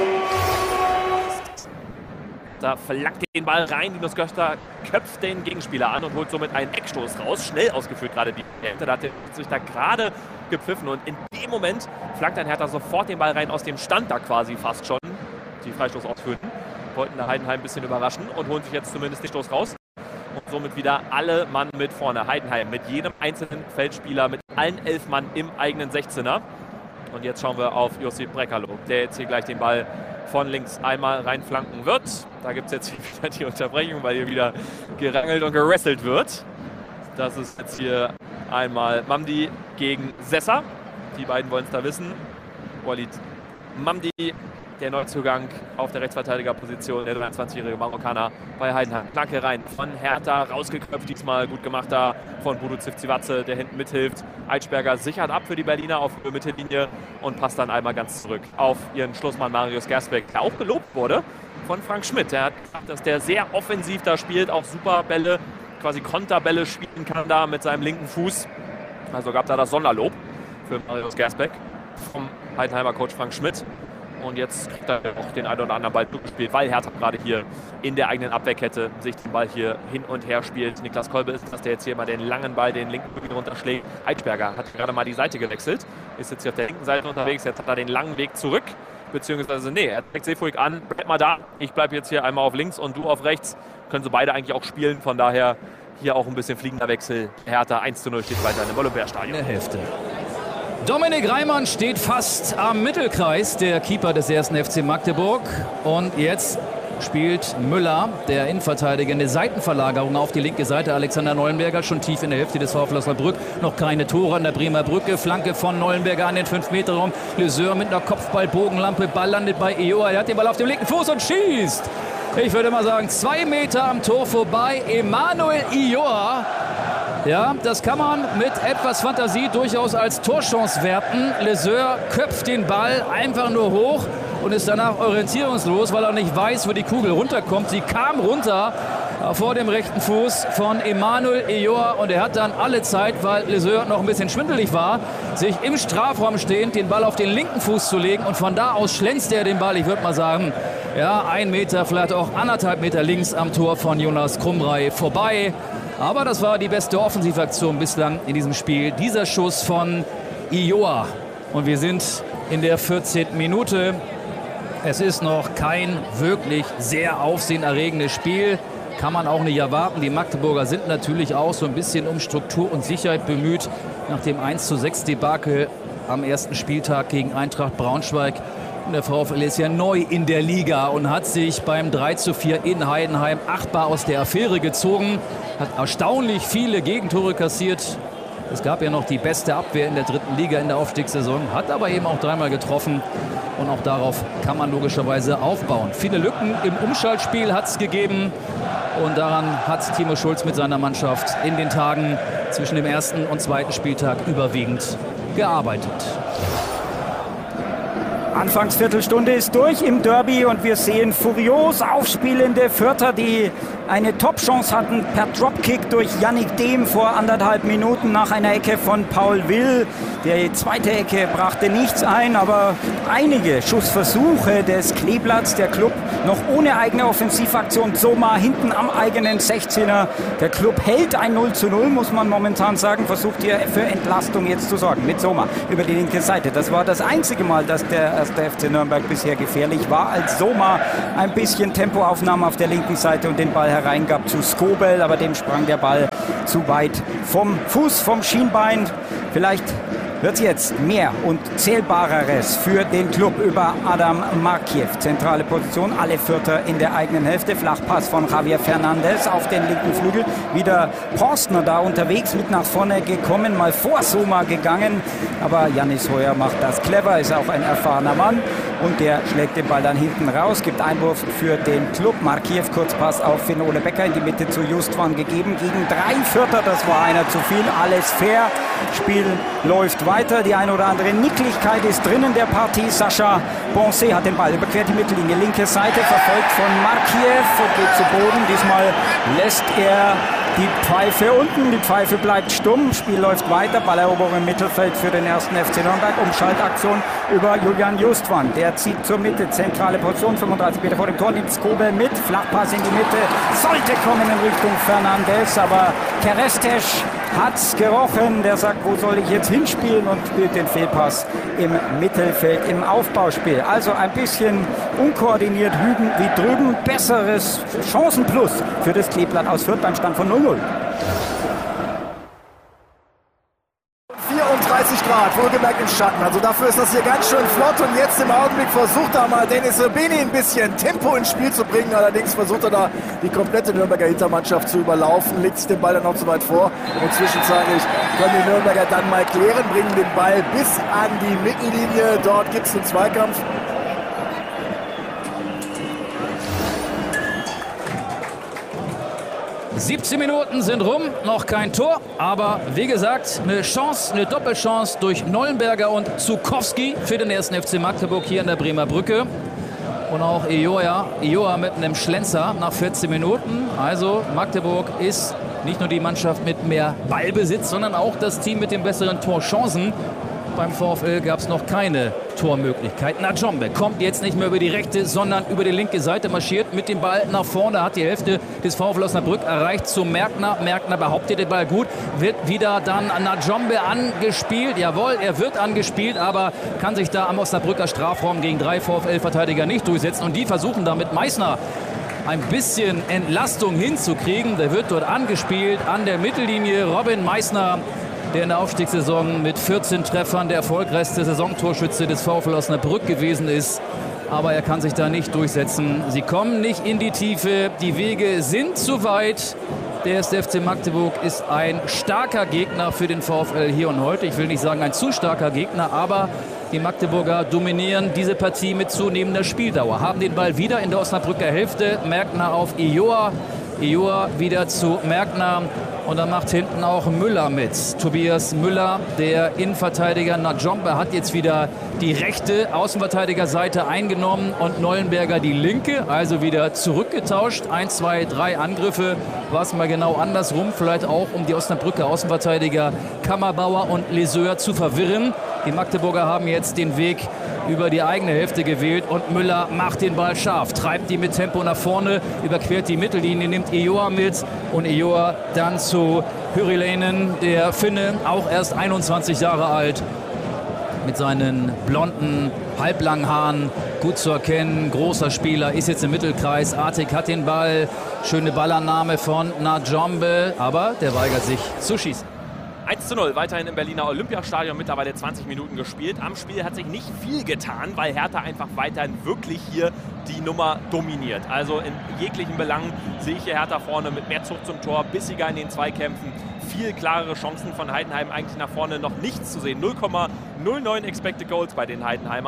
Da verlangt den Ball rein. Linus Göster köpft den Gegenspieler an und holt somit einen Eckstoß raus. Schnell ausgeführt gerade die Hälfte. Da hat der Schiedsrichter gerade gepfiffen. Und in dem Moment flankt ein Hertha sofort den Ball rein aus dem Stand da quasi fast schon. Die Freistoß ausführten. Wollten da Heidenheim ein bisschen überraschen und holen sich jetzt zumindest den Stoß raus. Und somit wieder alle Mann mit vorne. Heidenheim mit jedem einzelnen Feldspieler, mit allen elf Mann im eigenen sechzehner. Und jetzt schauen wir auf Josip Brekalo, der jetzt hier gleich den Ball von links einmal reinflanken wird. Da gibt es jetzt wieder die Unterbrechung, weil hier wieder gerangelt und gerasselt wird. Das ist jetzt hier einmal Mamdi gegen Sessa. Die beiden wollen es da wissen. Walid Mamdi, der Neuzugang auf der Rechtsverteidigerposition, der dreiundzwanzigjährige Marokkaner bei Heidenheim. Knacke rein von Hertha, rausgeköpft, diesmal gut gemacht da von Bodo Zivzivatze, der hinten mithilft. Eitschberger sichert ab für die Berliner auf der Mittellinie und passt dann einmal ganz zurück auf ihren Schlussmann Marius Gersbeck, der auch gelobt wurde von Frank Schmidt. Der hat gesagt, dass der sehr offensiv da spielt, auch super Bälle, quasi Konterbälle spielen kann da mit seinem linken Fuß. Also gab da das Sonderlob für Marius Gersbeck vom Heidenheimer Coach Frank Schmidt. Und jetzt kriegt er auch den einen oder anderen Ball zugespielt, weil Hertha gerade hier in der eigenen Abwehrkette sich den Ball hier hin und her spielt. Niklas Kolbe ist das, der jetzt hier mal den langen Ball, den linken Rücken runterschlägt. Eitschberger hat gerade mal die Seite gewechselt, ist jetzt hier auf der linken Seite unterwegs. Jetzt hat er den langen Weg zurück, beziehungsweise nee, er zeigt Seefuig an, bleib mal da, ich bleibe jetzt hier einmal auf links und du auf rechts. Können sie beide eigentlich auch spielen, von daher hier auch ein bisschen fliegender Wechsel. Hertha eins zu null steht weiter in dem Olympiastadion. In der Hälfte. Dominik Reimann steht fast am Mittelkreis, der Keeper des ersten F C Magdeburg. Und jetzt spielt Müller, der Innenverteidiger, eine Seitenverlagerung auf die linke Seite. Alexander Neuenberger schon tief in der Hälfte des VfL Osnabrück. Noch keine Tore an der Bremer Brücke. Flanke von Neuenberger an den fünf Meter Raum. Leseur mit einer Kopfballbogenlampe. Ball landet bei Ioa. Er hat den Ball auf dem linken Fuß und schießt. Ich würde mal sagen, zwei Meter am Tor vorbei. Emanuel Ioa. Ja, das kann man mit etwas Fantasie durchaus als Torchance werten. Leseur köpft den Ball einfach nur hoch und ist danach orientierungslos, weil er nicht weiß, wo die Kugel runterkommt. Sie kam runter vor dem rechten Fuß von Emanuel Ioa und er hat dann alle Zeit, weil Leseur noch ein bisschen schwindelig war, sich im Strafraum stehend den Ball auf den linken Fuß zu legen und von da aus schlänzt er den Ball, ich würde mal sagen, ja, ein Meter, vielleicht auch anderthalb Meter links am Tor von Jonas Krumrei vorbei. Aber das war die beste Offensivaktion bislang in diesem Spiel. Dieser Schuss von Ioa. Und wir sind in der vierzehnten Minute. Es ist noch kein wirklich sehr aufsehenerregendes Spiel. Kann man auch nicht erwarten. Die Magdeburger sind natürlich auch so ein bisschen um Struktur und Sicherheit bemüht. Nach dem eins zu sechs Debakel am ersten Spieltag gegen Eintracht Braunschweig. Und der VfL ist ja neu in der Liga und hat sich beim drei zu vier in Heidenheim achtbar aus der Affäre gezogen. Hat erstaunlich viele Gegentore kassiert. Es gab ja noch die beste Abwehr in der dritten Liga in der Aufstiegssaison. Hat aber eben auch dreimal getroffen. Und auch darauf kann man logischerweise aufbauen. Viele Lücken im Umschaltspiel hat es gegeben. Und daran hat Timo Schulz mit seiner Mannschaft in den Tagen zwischen dem ersten und zweiten Spieltag überwiegend gearbeitet. Anfangsviertelstunde ist durch im Derby und wir sehen furios aufspielende Fürther, die eine Top-Chance hatten per Dropkick durch Yannick Dehm vor anderthalb Minuten nach einer Ecke von Paul Will. Die zweite Ecke brachte nichts ein, aber einige Schussversuche des Kleeblatts. Der Club noch ohne eigene Offensivaktion. Soma hinten am eigenen sechzehner. Der Club hält ein null zu null, muss man momentan sagen. Versucht hier für Entlastung jetzt zu sorgen mit Soma über die linke Seite. Das war das einzige Mal, dass der erste F C Nürnberg bisher gefährlich war, als Soma ein bisschen Tempoaufnahme auf der linken Seite und den Ball hereingab zu Skobel, aber dem sprang der Ball zu weit vom Fuß, vom Schienbein. Vielleicht wird es jetzt mehr und Zählbareres für den Club über Adam Markiev. Zentrale Position, alle Vierter in der eigenen Hälfte. Flachpass von Javier Fernandes auf den linken Flügel. Wieder Porstner da unterwegs, mit nach vorne gekommen, mal vor Soma gegangen. Aber Janis Heuer macht das clever, ist auch ein erfahrener Mann. Und der schlägt den Ball dann hinten raus, gibt Einwurf für den Club. Markiev, Kurzpass auf Finn-Ole Becker in die Mitte zu Justwan gegeben. Gegen drei Vierter, das war einer zu viel. Alles fair. Spiel läuft weiter. Die eine oder andere Nicklichkeit ist drin in der Partie. Sascha Bonset hat den Ball, überquert die Mittellinie. Linke Seite, verfolgt von Markiev und geht zu Boden. Diesmal lässt er die Pfeife unten. Die Pfeife bleibt stumm. Spiel läuft weiter. Balleroberung im Mittelfeld für den ersten F C Nürnberg. Umschaltaktion über Julian Justwan. Der zieht zur Mitte. Zentrale Position. fünfunddreißig Meter vor dem Tor. Nimmt Skobel mit. Flachpass in die Mitte. Sollte kommen in Richtung Fernandes. Aber Kerestes hat's gerochen. Der sagt, wo soll ich jetzt hinspielen? Und spielt den Fehlpass im Mittelfeld im Aufbauspiel. Also ein bisschen unkoordiniert hüben wie drüben. Besseres Chancenplus für das Kleeblatt aus Fürth beim Stand von null null. vierunddreißig Grad, wohlgemerkt im Schatten. Also dafür ist das hier ganz schön flott. Und jetzt im Augenblick versucht er mal Dennis Srbeny ein bisschen Tempo ins Spiel zu bringen. Allerdings versucht er da die komplette Nürnberger Hintermannschaft zu überlaufen. Legt sich den Ball dann noch zu weit vor. Und zwischenzeitlich können die Nürnberger dann mal klären, bringen den Ball bis an die Mittellinie. Dort gibt es einen Zweikampf. siebzehn Minuten sind rum, noch kein Tor, aber wie gesagt, eine Chance, eine Doppelchance durch Nollenberger und Zukowski für den ersten F C Magdeburg hier an der Bremer Brücke. Und auch Ioa, Ioa mit einem Schlenzer nach vierzehn Minuten. Also Magdeburg ist nicht nur die Mannschaft mit mehr Ballbesitz, sondern auch das Team mit den besseren Torchancen. Beim VfL gab es noch keine Tormöglichkeit. Najombe kommt jetzt nicht mehr über die rechte, sondern über die linke Seite, marschiert mit dem Ball nach vorne, hat die Hälfte des VfL Osnabrück erreicht zu Merkner. Merkner behauptet den Ball gut, wird wieder dann Najombe angespielt. Jawohl, er wird angespielt, aber kann sich da am Osnabrücker Strafraum gegen drei VfL-Verteidiger nicht durchsetzen. Und die versuchen damit Meissner ein bisschen Entlastung hinzukriegen. Der wird dort angespielt an der Mittellinie. Robin Meissner, der in der Aufstiegssaison mit vierzehn Treffern der erfolgreichste Saisontorschütze des VfL Osnabrück gewesen ist. Aber er kann sich da nicht durchsetzen. Sie kommen nicht in die Tiefe. Die Wege sind zu weit. Der erste F C Magdeburg ist ein starker Gegner für den VfL hier und heute. Ich will nicht sagen ein zu starker Gegner, aber die Magdeburger dominieren diese Partie mit zunehmender Spieldauer. Haben den Ball wieder in der Osnabrücker Hälfte. Merkner auf Ioa. Ioa wieder zu Merkner. Und dann macht hinten auch Müller mit. Tobias Müller, der Innenverteidiger Najombe, hat jetzt wieder die rechte Außenverteidigerseite eingenommen und Nollenberger die linke, also wieder zurückgetauscht. Eins, zwei, drei Angriffe, war es mal genau andersrum. Vielleicht auch, um die Osnabrücker Außenverteidiger Kammerbauer und Leseur zu verwirren. Die Magdeburger haben jetzt den Weg über die eigene Hälfte gewählt und Müller macht den Ball scharf, treibt die mit Tempo nach vorne, überquert die Mittellinie, nimmt Ioa mit und Ioa dann zu Hyriläinen, der Finne, auch erst einundzwanzig Jahre alt, mit seinen blonden, halblangen Haaren, gut zu erkennen, großer Spieler, ist jetzt im Mittelkreis. Artig hat den Ball, schöne Ballannahme von Najombe, aber der weigert sich zu schießen. eins zu null, weiterhin im Berliner Olympiastadion, mittlerweile zwanzig Minuten gespielt. Am Spiel hat sich nicht viel getan, weil Hertha einfach weiterhin wirklich hier die Nummer dominiert. Also in jeglichen Belangen sehe ich hier Hertha vorne mit mehr Zug zum Tor, bissiger in den Zweikämpfen, viel klarere Chancen von Heidenheim, eigentlich nach vorne noch nichts zu sehen. null Komma null neun Expected Goals bei den Heidenheimern.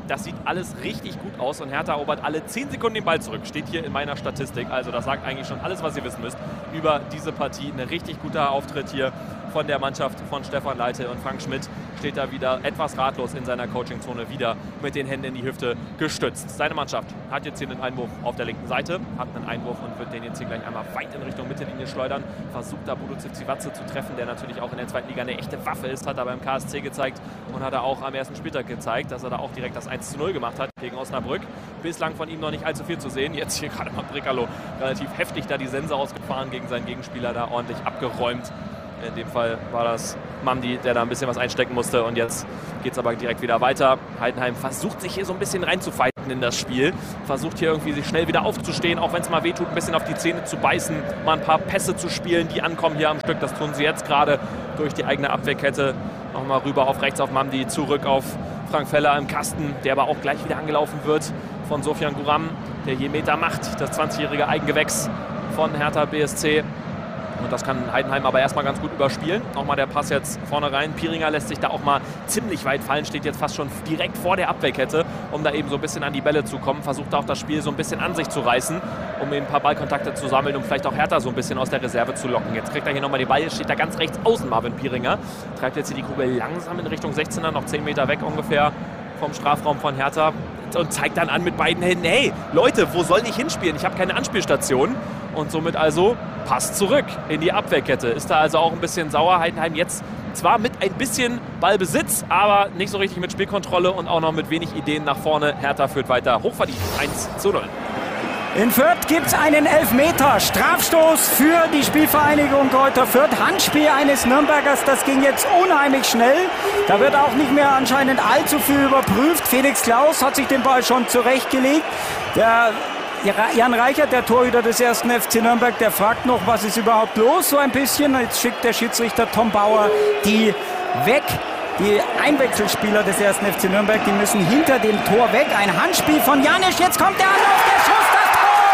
Das sieht alles richtig gut aus und Hertha erobert alle zehn Sekunden den Ball zurück. Steht hier in meiner Statistik. Also das sagt eigentlich schon alles, was ihr wissen müsst über diese Partie. Ein richtig guter Auftritt hier von der Mannschaft von Stefan Leite, und Frank Schmidt steht da wieder etwas ratlos in seiner Coachingzone, wieder mit den Händen in die Hüfte gestützt. Seine Mannschaft hat jetzt hier einen Einwurf auf der linken Seite, hat einen Einwurf und wird den jetzt hier gleich einmal weit in Richtung Mittellinie schleudern. Versucht da Bodo Zivzivatze zu treffen, der natürlich auch in der zweiten Liga eine echte Waffe ist, hat er beim K S C gezeigt und hat er auch am ersten Spieltag gezeigt, dass er da auch direkt das eins zu null gemacht hat gegen Osnabrück. Bislang von ihm noch nicht allzu viel zu sehen. Jetzt hier gerade mal Brekalo relativ heftig da die Sense ausgefahren gegen seinen Gegenspieler, da ordentlich abgeräumt. In dem Fall war das Mamdi, der da ein bisschen was einstecken musste, und jetzt geht es aber direkt wieder weiter. Heidenheim versucht sich hier so ein bisschen reinzufighten in das Spiel, versucht hier irgendwie sich schnell wieder aufzustehen, auch wenn es mal wehtut, ein bisschen auf die Zähne zu beißen, mal ein paar Pässe zu spielen, die ankommen hier am Stück. Das tun sie jetzt gerade durch die eigene Abwehrkette. Nochmal rüber auf rechts auf Mamdi, zurück auf Frank Feller im Kasten, der aber auch gleich wieder angelaufen wird von Sofian Guram, der je Meter macht, das zwanzigjährige Eigengewächs von Hertha B S C. Und das kann Heidenheim aber erstmal ganz gut überspielen. Nochmal der Pass jetzt vorne rein. Piringer lässt sich da auch mal ziemlich weit fallen, steht jetzt fast schon direkt vor der Abwehrkette, um da eben so ein bisschen an die Bälle zu kommen. Versucht auch das Spiel so ein bisschen an sich zu reißen, um eben ein paar Ballkontakte zu sammeln, um vielleicht auch Hertha so ein bisschen aus der Reserve zu locken. Jetzt kriegt er hier nochmal den Ball, steht da ganz rechts außen Marvin Piringer. Treibt jetzt hier die Kugel langsam in Richtung sechzehner, noch zehn Meter weg ungefähr vom Strafraum von Hertha. Und zeigt dann an mit beiden Händen, hey Leute, wo soll ich hinspielen? Ich habe keine Anspielstation. Und somit also Pass zurück in die Abwehrkette. Ist da also auch ein bisschen sauer. Heidenheim jetzt zwar mit ein bisschen Ballbesitz, aber nicht so richtig mit Spielkontrolle und auch noch mit wenig Ideen nach vorne. Hertha führt weiter hochverdient eins zu null. In Fürth gibt es einen Elfmeter. Strafstoß für die Spielvereinigung Greuther Fürth. Handspiel eines Nürnbergers, das ging jetzt unheimlich schnell. Da wird auch nicht mehr anscheinend allzu viel überprüft. Felix Klaus hat sich den Ball schon zurechtgelegt. Der Jan Reichert, der Torhüter des ersten F C Nürnberg, der fragt noch, was ist überhaupt los, so ein bisschen. Jetzt schickt der Schiedsrichter Tom Bauer die weg. Die Einwechselspieler des ersten F C Nürnberg, die müssen hinter dem Tor weg. Ein Handspiel von Janisch, jetzt kommt der Anlauf, der Schuss, das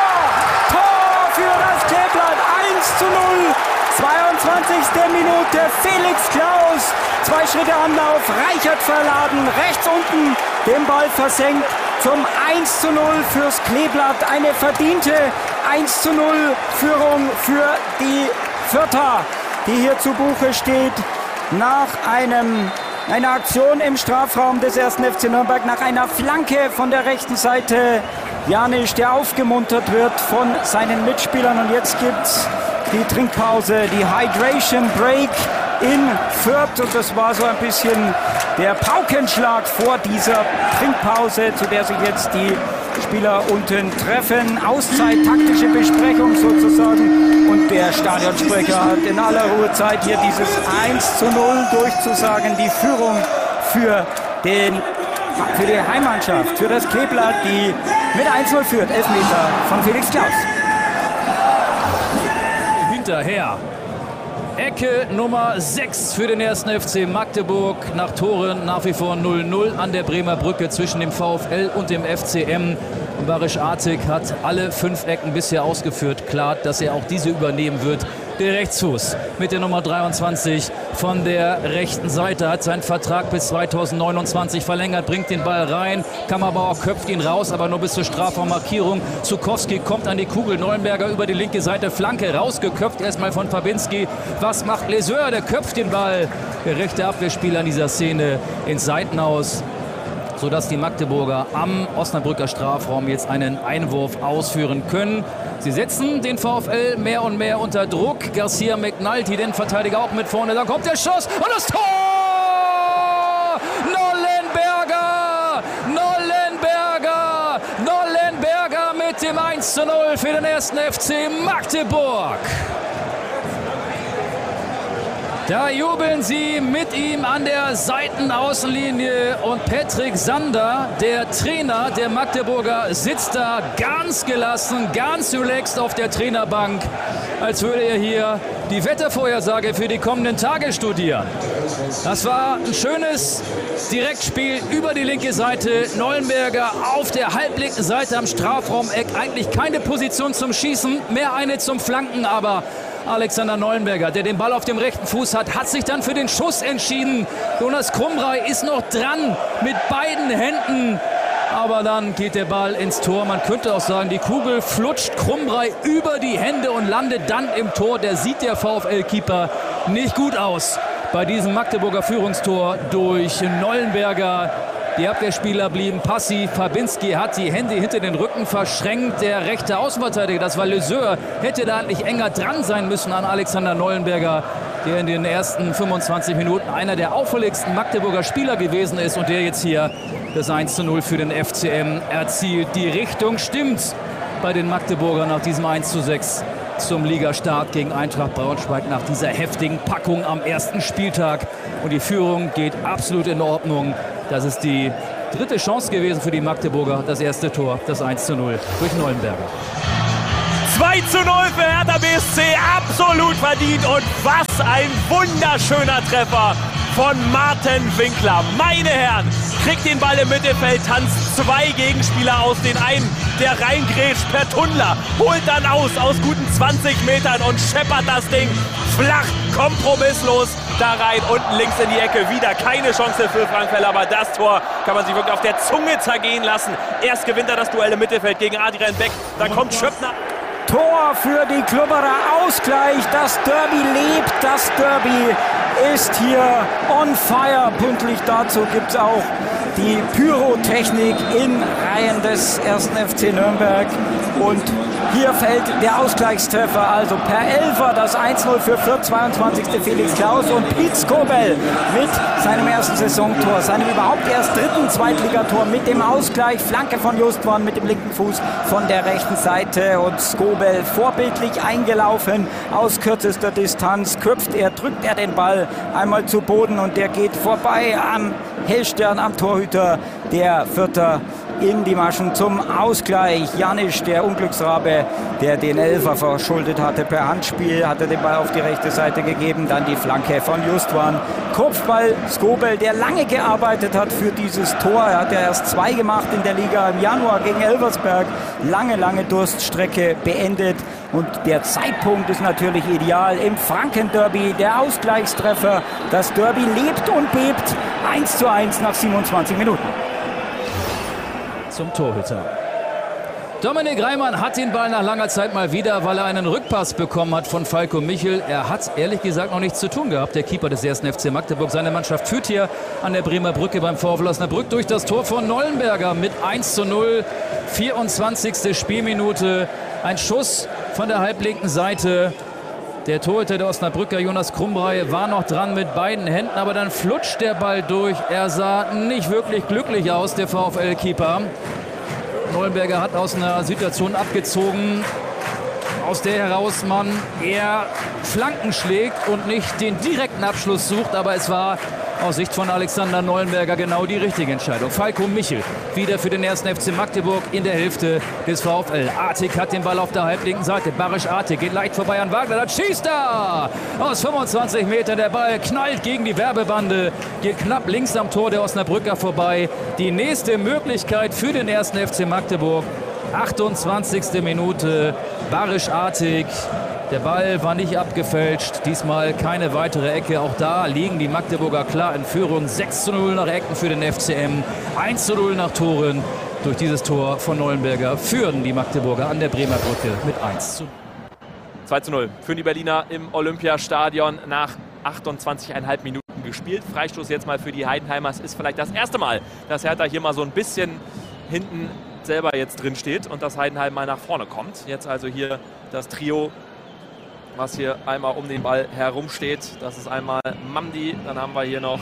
Tor! Tor für das Kleeblatt, eins zu null. zweiundzwanzigste Minute, Felix Klaus, zwei Schritte Anlauf, Reichert verladen, rechts unten den Ball versenkt. Zum eins zu null fürs Kleeblatt. Eine verdiente eins zu null Führung für die Fürther, die hier zu Buche steht. Nach einem, einer Aktion im Strafraum des ersten F C Nürnberg, nach einer Flanke von der rechten Seite. Janisch, der aufgemuntert wird von seinen Mitspielern. Und jetzt gibt's die Trinkpause, die Hydration Break in Fürth, und das war so ein bisschen der Paukenschlag vor dieser Trinkpause, zu der sich jetzt die Spieler unten treffen. Auszeit, taktische Besprechung sozusagen, und der Stadionsprecher hat in aller Ruhe Zeit, hier dieses eins zu null durchzusagen. Die Führung für, den, für die Heimmannschaft, für das Kleeblatt, die mit eins zu null führt. Elfmeter von Felix Klaus. Hinterher Ecke Nummer sechs für den ersten F C Magdeburg. Nach Toren nach wie vor null null an der Bremer Brücke zwischen dem VfL und dem F C M. Barisch Artig hat alle fünf Ecken bisher ausgeführt. Klar, dass er auch diese übernehmen wird. Der Rechtsfuß mit der Nummer dreiundzwanzig von der rechten Seite hat seinen Vertrag bis zweitausendneunundzwanzig verlängert, bringt den Ball rein. Kammerbauer köpft ihn raus, aber nur bis zur Strafraummarkierung. Zukowski kommt an die Kugel. Neuenberger über die linke Seite, Flanke rausgeköpft, erstmal von Fabinski. Was macht Leseur? Der köpft den Ball. Der rechte Abwehrspieler in dieser Szene ins Seitenhaus, sodass die Magdeburger am Osnabrücker Strafraum jetzt einen Einwurf ausführen können. Sie setzen den VfL mehr und mehr unter Druck. Garcia McNulty, den Verteidiger, auch mit vorne. Da kommt der Schuss und das Tor! Nollenberger! Nollenberger! Nollenberger mit dem eins zu null für den ersten F C Magdeburg. Da jubeln sie mit ihm an der Seitenaußenlinie, und Patrick Sander, der Trainer der Magdeburger, sitzt da ganz gelassen, ganz relaxed auf der Trainerbank, als würde er hier die Wettervorhersage für die kommenden Tage studieren. Das war ein schönes Direktspiel über die linke Seite. Neuenberger auf der halblinken Seite am Strafraumeck. Eigentlich keine Position zum Schießen, mehr eine zum Flanken, aber Alexander Neuenberger, der den Ball auf dem rechten Fuß hat, hat sich dann für den Schuss entschieden. Jonas Krumrei ist noch dran mit beiden Händen Aber dann geht der Ball ins Tor. Man könnte auch sagen, die Kugel flutscht Krumbrei über die Hände und landet dann im Tor. Der sieht der VfL-Keeper nicht gut aus bei diesem Magdeburger Führungstor durch Nollenberger. Die Abwehrspieler blieben passiv. Fabinski hat die Hände hinter den Rücken verschränkt. Der rechte Außenverteidiger, das war Leseur, hätte da eigentlich enger dran sein müssen an Alexander Nollenberger, der in den ersten fünfundzwanzig Minuten einer der auffälligsten Magdeburger Spieler gewesen ist und der jetzt hier das eins zu null für den F C M erzielt. Die Richtung stimmt bei den Magdeburgern nach diesem eins zu sechs zum Ligastart gegen Eintracht Braunschweig nach dieser heftigen Packung am ersten Spieltag. Und die Führung geht absolut in Ordnung. Das ist die dritte Chance gewesen für die Magdeburger. Das erste Tor, das eins zu null durch Nollenberger. zwei zu null für Hertha B S C, absolut verdient. Und was ein wunderschöner Treffer von Martin Winkler. Meine Herren, kriegt den Ball im Mittelfeld, tanzt zwei Gegenspieler aus, den einen, der reingrätscht per Tunnler, holt dann aus, aus guten zwanzig Metern und scheppert das Ding flach, kompromisslos da rein, unten links in die Ecke. Wieder keine Chance für Frankfeld, aber das Tor kann man sich wirklich auf der Zunge zergehen lassen. Erst gewinnt er das Duell im Mittelfeld gegen Adrian Beck, dann kommt Schöppner. Tor für die Klubberer, Ausgleich, das Derby lebt, das Derby ist hier on fire. Pünktlich dazu gibt es auch die Pyrotechnik in Reihen des ersten F C Nürnberg. Und hier fällt der Ausgleichstreffer, also per Elfer das eins null für Fürth, zweiundzwanzigste Felix Klaus und Piet Skobel mit seinem ersten Saisontor, seinem überhaupt erst dritten Zweitligator mit dem Ausgleich, Flanke von Justwan mit dem linken Fuß von der rechten Seite und Skobel vorbildlich eingelaufen aus kürzester Distanz, köpft er, drückt er den Ball einmal zu Boden und der geht vorbei am Hellstern, am Torhüter der Fürther in die Maschen zum Ausgleich. Janisch, der Unglücksrabe, der den Elfer verschuldet hatte per Handspiel, hatte den Ball auf die rechte Seite gegeben. Dann die Flanke von Justwan. Kopfball Skobel, der lange gearbeitet hat für dieses Tor. Er hat ja erst zwei gemacht in der Liga im Januar gegen Elversberg. Lange, lange Durststrecke beendet. Und der Zeitpunkt ist natürlich ideal im Franken-Derby. Der Ausgleichstreffer. Das Derby lebt und bebt. eins zu eins nach siebenundzwanzig Minuten. Zum Torhüter. Dominik Reimann hat den Ball nach langer Zeit mal wieder, weil er einen Rückpass bekommen hat von Falco Michel. Er hat ehrlich gesagt noch nichts zu tun gehabt, der Keeper des ersten F C Magdeburg. Seine Mannschaft führt hier an der Bremer Brücke beim VfL Osnabrück durch das Tor von Nollenberger mit eins zu null. vierundzwanzigste Spielminute. Ein Schuss von der halblinken Seite. Der Torhüter der Osnabrücker, Jonas Krumbrei, war noch dran mit beiden Händen, aber dann flutscht der Ball durch. Er sah nicht wirklich glücklich aus, der VfL-Keeper. Nollenberger hat aus einer Situation abgezogen, aus der heraus man eher Flanken schlägt und nicht den direkten Abschluss sucht, aber es war aus Sicht von Alexander Nollenberger genau die richtige Entscheidung. Falco Michel wieder für den ersten F C Magdeburg in der Hälfte des VfL. Artig hat den Ball auf der halblinken Seite. Barisch Artig geht leicht vorbei an Wagner. Dann schießt er aus fünfundzwanzig Metern. Der Ball knallt gegen die Werbebande. Geht knapp links am Tor der Osnabrücker vorbei. Die nächste Möglichkeit für den ersten F C Magdeburg. achtundzwanzigste Minute. Barisch Artig. Der Ball war nicht abgefälscht, diesmal keine weitere Ecke. Auch da liegen die Magdeburger klar in Führung. sechs zu null nach Ecken für den F C M, eins zu null nach Toren. Durch dieses Tor von Nollenberger führen die Magdeburger an der Bremer Brücke mit eins zu null. zwei zu null für die Berliner im Olympiastadion nach achtundzwanzig Komma fünf Minuten gespielt. Freistoß jetzt mal für die Heidenheimers. Ist vielleicht das erste Mal, dass Hertha hier mal so ein bisschen hinten selber jetzt drin steht und dass Heidenheim mal nach vorne kommt. Jetzt also hier das Trio, was hier einmal um den Ball herumsteht. Das ist einmal Mamdi, dann haben wir hier noch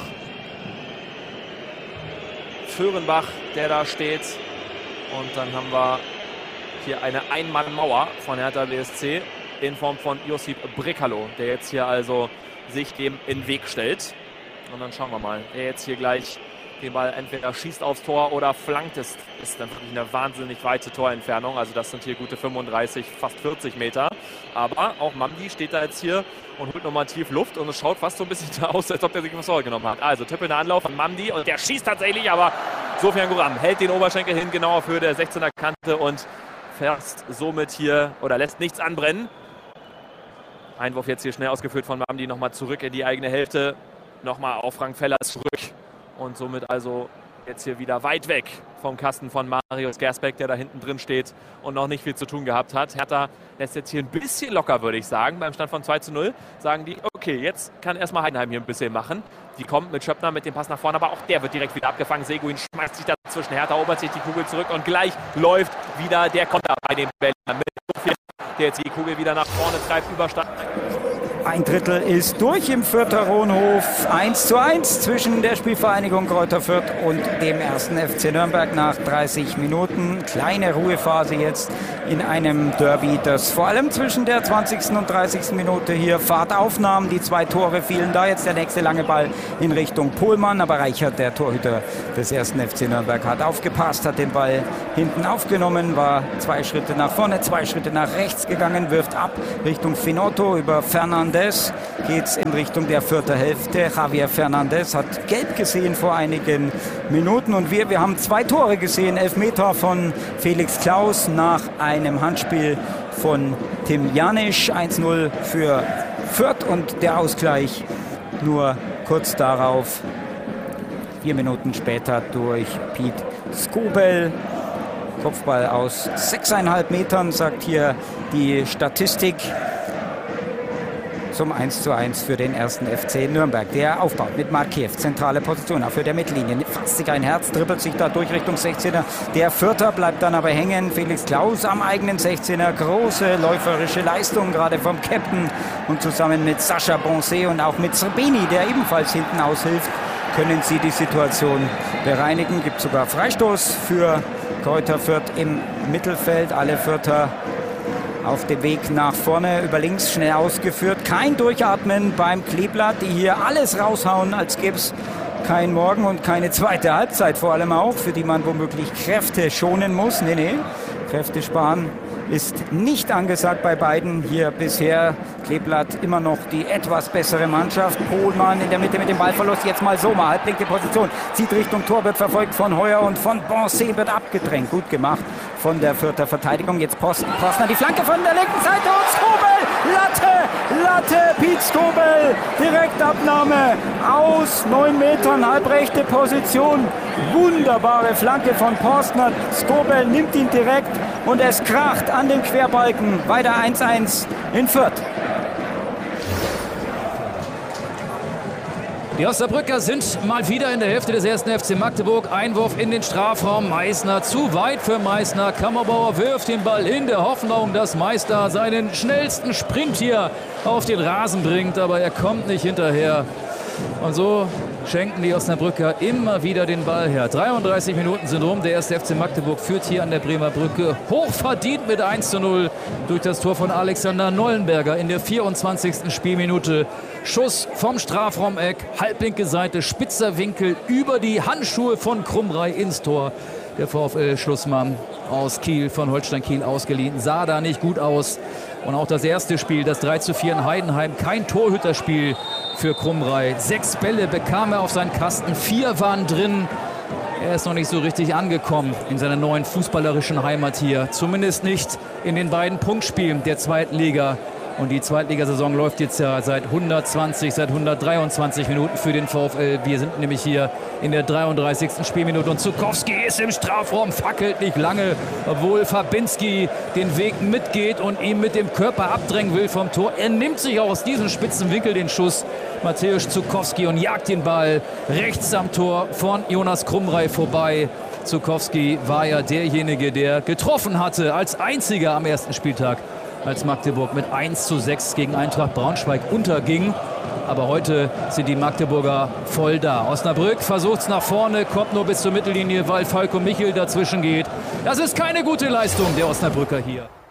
Föhrenbach, der da steht. Und dann haben wir hier eine Ein-Mann-Mauer von Hertha B S C in Form von Josip Brekalo, der jetzt hier also sich dem in den Weg stellt. Und dann schauen wir mal, der jetzt hier gleich den Ball entweder schießt aufs Tor oder flankt. Es ist dann wirklich eine wahnsinnig weite Torentfernung. Also das sind hier gute fünfunddreißig, fast vierzig Meter. Aber auch Mamdi steht da jetzt hier und holt nochmal tief Luft. Und es schaut fast so ein bisschen da aus, als ob der sich was vorgenommen hat. Also tippelnder Anlauf von Mamdi und der schießt tatsächlich, aber Sofian Guram hält den Oberschenkel hin, genau auf Höhe der sechzehner Kante und fährt somit hier oder lässt nichts anbrennen. Einwurf jetzt hier schnell ausgeführt von Mamdi, nochmal zurück in die eigene Hälfte. Nochmal auf Frank Feller zurück. Und somit also Jetzt hier wieder weit weg vom Kasten von Marius Gersbeck, der da hinten drin steht und noch nicht viel zu tun gehabt hat. Hertha lässt jetzt hier ein bisschen locker, würde ich sagen. Beim Stand von zwei zu null sagen die, okay, jetzt kann erstmal Heidenheim hier ein bisschen machen. Die kommt mit Schöppner mit dem Pass nach vorne, aber auch der wird direkt wieder abgefangen. Seguin schmeißt sich dazwischen. Hertha erobert sich die Kugel zurück und gleich läuft wieder der Konter bei den Bällen. Mit der jetzt die Kugel wieder nach vorne treibt, Überstand. Ein Drittel ist durch im Fürther Rohnhof. eins zu eins zwischen der Spielvereinigung Greuther Fürth und dem ersten F C Nürnberg nach dreißig Minuten. Kleine Ruhephase jetzt in einem Derby, das vor allem zwischen der zwanzigsten und dreißigsten Minute hier Fahrt aufnahm. Die zwei Tore fielen da. Jetzt der nächste lange Ball in Richtung Pohlmann. Aber Reichert, der Torhüter des ersten F C Nürnberg, hat aufgepasst, hat den Ball hinten aufgenommen, war zwei Schritte nach vorne, zwei Schritte nach rechts gegangen, wirft ab Richtung Finotto über Fernandes. Geht es in Richtung der vierten Hälfte. Javier Fernandes hat gelb gesehen vor einigen Minuten und wir, wir haben zwei Tore gesehen. Elfmeter von Felix Klaus nach einem Handspiel von Tim Janisch. eins zu null für Fürth und der Ausgleich nur kurz darauf, vier Minuten später durch Piet Skobel. Kopfball aus sechseinhalb Metern, sagt hier die Statistik. Zum eins zu eins für den ersten F C Nürnberg. Der aufbaut mit Markiev, zentrale Position, auch für der Mittellinie. Fasst sich ein Herz, dribbelt sich da durch Richtung sechzehner. Der Fürther bleibt dann aber hängen. Felix Klaus am eigenen sechzehner. Große läuferische Leistung, gerade vom Captain. Und zusammen mit Sascha Bonset und auch mit Srbeni, der ebenfalls hinten aushilft, können sie die Situation bereinigen. Gibt sogar Freistoß für Greuther Fürth im Mittelfeld. Alle Fürther auf dem Weg nach vorne, über links schnell ausgeführt. Kein Durchatmen beim Kleeblatt, die hier alles raushauen, als gäbe es kein Morgen und keine zweite Halbzeit vor allem auch, für die man womöglich Kräfte schonen muss. Nee, nee, Kräfte sparen ist nicht angesagt bei beiden. Hier bisher Kleeblatt immer noch die etwas bessere Mannschaft. Pohlmann in der Mitte mit dem Ballverlust. Jetzt mal so, mal halblinke Position. Zieht Richtung Tor, wird verfolgt von Heuer und von Bonset wird abgedrängt. Gut gemacht von der Fürther Verteidigung. Jetzt Post, Postner, die Flanke von der linken Seite und Skobel! Latte! Latte! Piet Skobel! Direktabnahme aus neun Metern, halbrechte Position. Wunderbare Flanke von Postner. Skobel nimmt ihn direkt und es kracht an den Querbalken. Weiter eins zu eins in Fürth. Die Osnabrücker sind mal wieder in der Hälfte des ersten F C Magdeburg. Einwurf in den Strafraum. Meißner zu weit für Meißner. Kammerbauer wirft den Ball in der Hoffnung, dass Meißner seinen schnellsten Sprint hier auf den Rasen bringt. Aber er kommt nicht hinterher. Und so schenken die Osnabrücker immer wieder den Ball her. dreiunddreißig Minuten sind rum. Der erste F C Magdeburg führt hier an der Bremer Brücke hochverdient mit eins zu null durch das Tor von Alexander Nollenberger in der vierundzwanzigsten Spielminute. Schuss vom Strafraumeck, halblinke Seite, spitzer Winkel über die Handschuhe von Krumrei ins Tor. Der VfL-Schlussmann aus Kiel, von Holstein Kiel ausgeliehen, sah da nicht gut aus. Und auch das erste Spiel, das drei zu vier in Heidenheim, kein Torhüterspiel für Krumrei. Sechs Bälle bekam er auf seinen Kasten, vier waren drin. Er ist noch nicht so richtig angekommen in seiner neuen fußballerischen Heimat hier. Zumindest nicht in den beiden Punktspielen der zweiten Liga. Und die Zweitligasaison läuft jetzt ja seit hundertzwanzig, seit hundertdreiundzwanzig Minuten für den VfL. Wir sind nämlich hier in der dreiunddreißigsten Spielminute. Und Zukowski ist im Strafraum, fackelt nicht lange, obwohl Fabinski den Weg mitgeht und ihn mit dem Körper abdrängen will vom Tor. Er nimmt sich auch aus diesem spitzen Winkel den Schuss, Mateusz Zukowski, und jagt den Ball rechts am Tor von Jonas Krumrei vorbei. Zukowski war ja derjenige, der getroffen hatte als einziger am ersten Spieltag, als Magdeburg mit eins zu sechs gegen Eintracht Braunschweig unterging. Aber heute sind die Magdeburger voll da. Osnabrück versucht es nach vorne, kommt nur bis zur Mittellinie, weil Falco Michel dazwischen geht. Das ist keine gute Leistung der Osnabrücker hier.